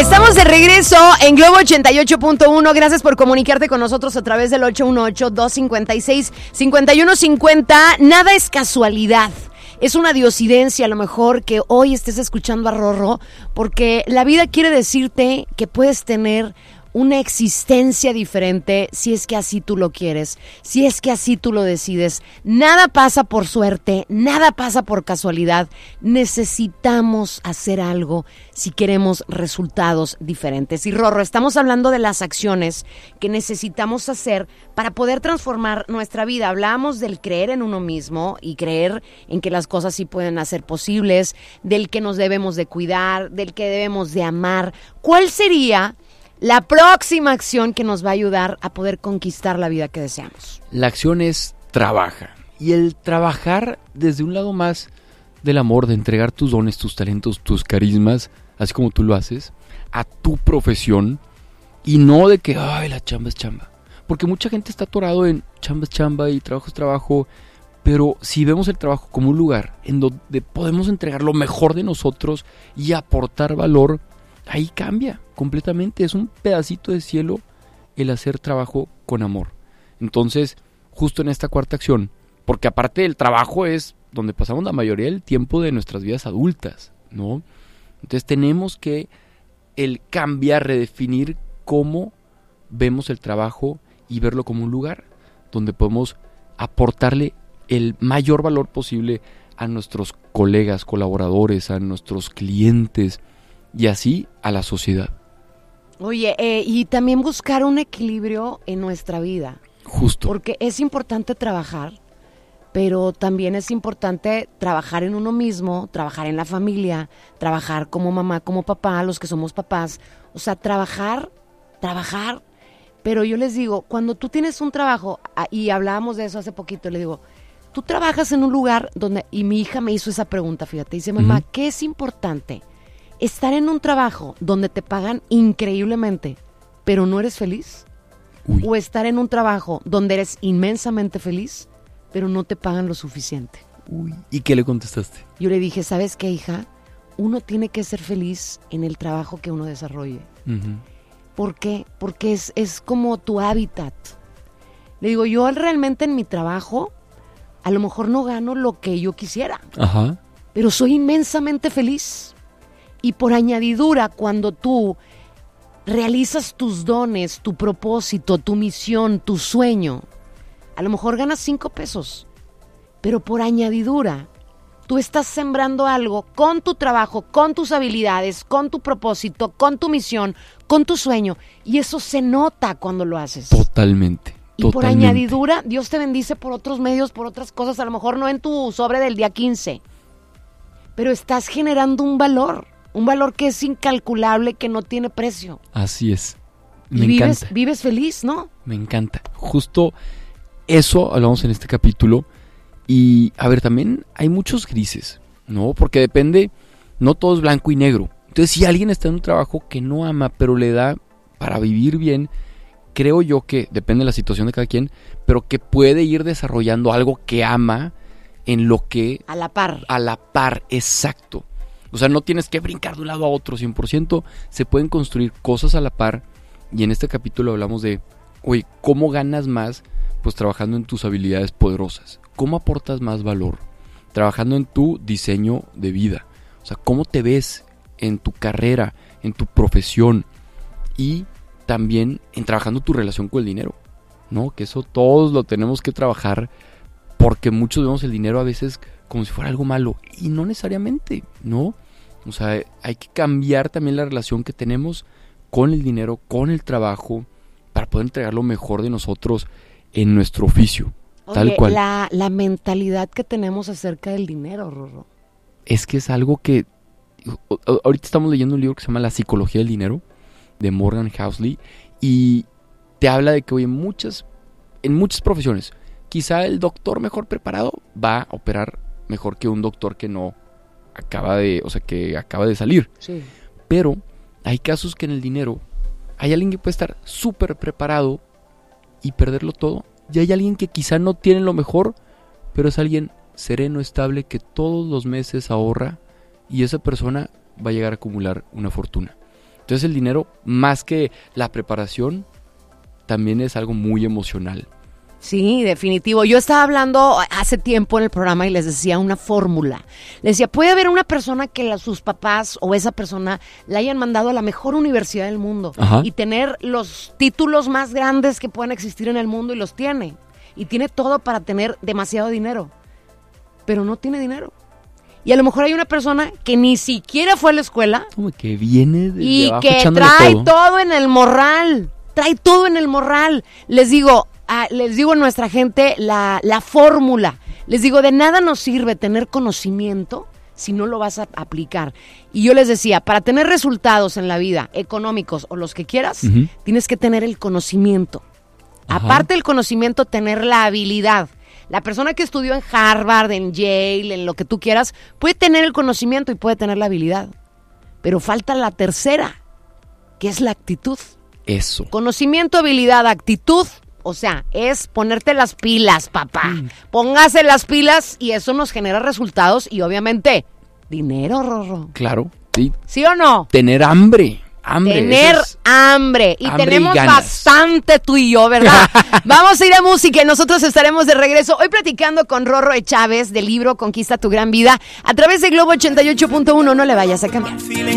Estamos de regreso en Globo 88.1. Gracias por comunicarte con nosotros a través del 818-256-5150. Nada es casualidad. Es una diosidencia a lo mejor que hoy estés escuchando a Rorro, porque la vida quiere decirte que puedes tener una existencia diferente si es que así tú lo quieres, si es que así tú lo decides. Nada pasa por suerte, nada pasa por casualidad. Necesitamos hacer algo si queremos resultados diferentes. Y Rorro, estamos hablando de las acciones que necesitamos hacer para poder transformar nuestra vida. Hablábamos del creer en uno mismo y creer en que las cosas sí pueden ser posibles, del que nos debemos de cuidar, del que debemos de amar. ¿Cuál sería la próxima acción que nos va a ayudar a poder conquistar la vida que deseamos? La acción es trabaja. Y el trabajar desde un lado más del amor, de entregar tus dones, tus talentos, tus carismas, así como tú lo haces, a tu profesión. Y no de que, ay, la chamba es chamba. Porque mucha gente está atorado en chamba es chamba y trabajo es trabajo. Pero si vemos el trabajo como un lugar en donde podemos entregar lo mejor de nosotros y aportar valor, ahí cambia completamente. Es un pedacito de cielo el hacer trabajo con amor. Entonces, justo en esta cuarta acción, porque aparte del trabajo es donde pasamos la mayoría del tiempo de nuestras vidas adultas, ¿no? Entonces tenemos que cambiar, redefinir cómo vemos el trabajo y verlo como un lugar donde podemos aportarle el mayor valor posible a nuestros colegas, colaboradores, a nuestros clientes, y así a la sociedad. Oye, y también buscar un equilibrio en nuestra vida. Justo. Porque es importante trabajar, pero también es importante trabajar en uno mismo, trabajar en la familia, trabajar como mamá, como papá, los que somos papás. O sea, trabajar. Pero yo les digo, cuando tú tienes un trabajo, y hablábamos de eso hace poquito, le digo, tú trabajas en un lugar donde, y mi hija me hizo esa pregunta, fíjate, dice, mamá, ¿qué es importante? ¿Estar en un trabajo donde te pagan increíblemente, pero no eres feliz? Uy. ¿O estar en un trabajo donde eres inmensamente feliz, pero no te pagan lo suficiente? Uy. ¿Y qué le contestaste? Yo le dije, ¿sabes qué, hija? Uno tiene que ser feliz en el trabajo que uno desarrolle. Uh-huh. ¿Por qué? Porque es como tu hábitat. Le digo, yo realmente en mi trabajo a lo mejor no gano lo que yo quisiera. Ajá. Pero soy inmensamente feliz. Y por añadidura, cuando tú realizas tus dones, tu propósito, tu misión, tu sueño, a lo mejor ganas 5 pesos. Pero por añadidura, tú estás sembrando algo con tu trabajo, con tus habilidades, con tu propósito, con tu misión, con tu sueño. Y eso se nota cuando lo haces. Totalmente. Y por añadidura, Dios te bendice por otros medios, por otras cosas, a lo mejor no en tu sobre del día 15. Pero estás generando un valor que es incalculable, que no tiene precio. Así es. Me y encanta. Vives feliz, ¿no? Me encanta. Justo eso hablamos en este capítulo. Y, a ver, también hay muchos grises, ¿no? Porque depende, no todo es blanco y negro. Entonces, si alguien está en un trabajo que no ama, pero le da para vivir bien, creo yo que, depende de la situación de cada quien, pero que puede ir desarrollando algo que ama en lo que... A la par. A la par, exacto. O sea, no tienes que brincar de un lado a otro 100%. Se pueden construir cosas a la par. Y en este capítulo hablamos de, oye, ¿cómo ganas más? Pues trabajando en tus habilidades poderosas. ¿Cómo aportas más valor? Trabajando en tu diseño de vida. O sea, ¿cómo te ves en tu carrera, en tu profesión? Y también en trabajando tu relación con el dinero, ¿no? Que eso todos lo tenemos que trabajar, porque muchos vemos el dinero a veces como si fuera algo malo. Y no necesariamente, ¿no? O sea, hay que cambiar también la relación que tenemos con el dinero, con el trabajo, para poder entregar lo mejor de nosotros en nuestro oficio. Oye, tal cual. La mentalidad que tenemos acerca del dinero, Rorro. Es que es algo que... Ahorita estamos leyendo un libro que se llama La psicología del dinero, de Morgan Housel, y te habla de que hoy en muchas profesiones, quizá el doctor mejor preparado va a operar mejor que un doctor que no acaba de salir. Sí. Pero hay casos que en el dinero hay alguien que puede estar súper preparado y perderlo todo, y hay alguien que quizá no tiene lo mejor, pero es alguien sereno, estable, que todos los meses ahorra, y esa persona va a llegar a acumular una fortuna. Entonces el dinero, más que la preparación, también es algo muy emocional. Sí, definitivo. Yo estaba hablando hace tiempo en el programa y les decía una fórmula. Les decía, puede haber una persona que sus papás o esa persona la hayan mandado a la mejor universidad del mundo. Ajá. Y tener los títulos más grandes que puedan existir en el mundo y los tiene. Y tiene todo para tener demasiado dinero. Pero no tiene dinero. Y a lo mejor hay una persona que ni siquiera fue a la escuela. Como que viene de y abajo que echándole trae todo en el morral. Trae todo en el morral. Les digo a nuestra gente la fórmula. Les digo, de nada nos sirve tener conocimiento si no lo vas a aplicar. Y yo les decía, para tener resultados en la vida, económicos o los que quieras, tienes que tener el conocimiento. Ajá. Aparte del conocimiento, tener la habilidad. La persona que estudió en Harvard, en Yale, en lo que tú quieras, puede tener el conocimiento y puede tener la habilidad. Pero falta la tercera, que es la actitud. Eso. Conocimiento, habilidad, actitud, o sea, es ponerte las pilas, papá. Póngase las pilas y eso nos genera resultados y obviamente dinero, Rorro. Claro, sí. ¿Sí o no? Tener hambre. Tener hambre. Y hambre tenemos y ganas. bastante tú y yo, ¿verdad? Vamos a ir a música y nosotros estaremos de regreso. Hoy platicando con Rorro Chávez del libro Conquista tu Gran Vida a través de Globo 88.1. No le vayas a cambiar.